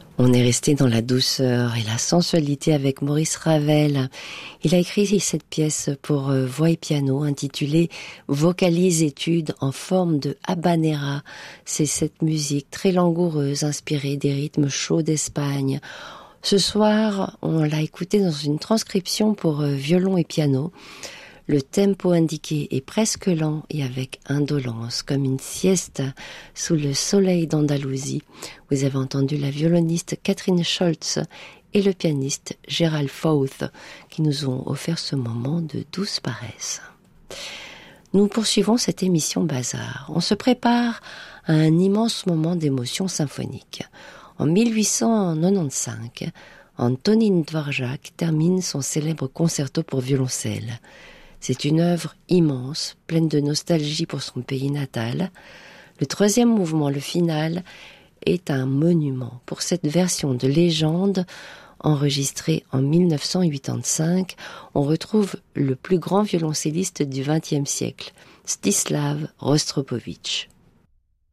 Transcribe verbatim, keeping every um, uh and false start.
On est resté dans la douceur et la sensualité avec Maurice Ravel. Il a écrit cette pièce pour voix et piano intitulée « Vocalise étude en forme de habanera ». C'est cette musique très langoureuse inspirée des rythmes chauds d'Espagne. Ce soir, on l'a écoutée dans une transcription pour violon et piano. Le tempo indiqué est presque lent et avec indolence, comme une siesta sous le soleil d'Andalousie. Vous avez entendu la violoniste Catherine Scholz et le pianiste Gérald Fauth qui nous ont offert ce moment de douce paresse. Nous poursuivons cette émission Bazar. On se prépare à un immense moment d'émotion symphonique. En mille huit cent quatre-vingt-quinze, Antonín Dvořák termine son célèbre concerto pour violoncelle. C'est une œuvre immense, pleine de nostalgie pour son pays natal. Le troisième mouvement, le final, est un monument pour cette version de légende enregistrée en mille neuf cent quatre-vingt-quinze. On retrouve le plus grand violoncelliste du vingtième siècle, Stislav Rostropovitch.